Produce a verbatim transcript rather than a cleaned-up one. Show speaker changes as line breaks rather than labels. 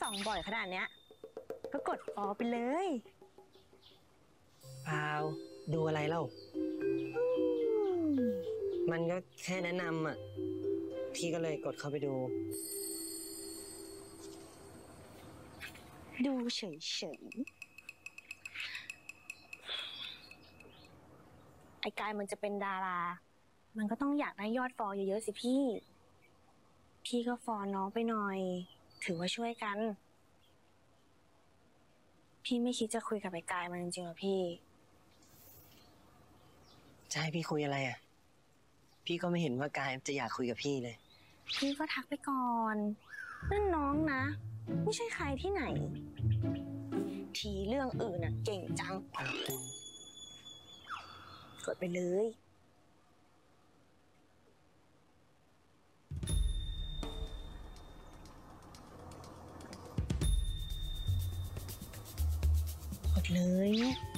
ส่องบ่อยขนาดเนี้ยก็กดฟอลไปเลย
เปล่าดูอะไรเล่ามันก็แค่แนะนำอ่ะพี่ก็เลยกดเข้าไปดู
ดูเฉยๆไอ้กายมันจะเป็นดารามันก็ต้องอยากได้ยอดฟอลเยอะๆสิพี่พี่ก็ฟอลน้องไปหน่อยถือว่าช่วยกันพี่ไม่คิดจะคุยกับไอ้กายมันจริงๆหรอพี่
จะให้พี่คุยอะไรอ่ะพี่ก็ไม่เห็นว่ากายจะอยากคุยกับพี่เลย
พี่ก็ทักไปก่อนนั่นน้องนะไม่ใช่ใครที่ไหนทีเรื่องอื่นน่ะเก่งจังกดไปเลยกดเลย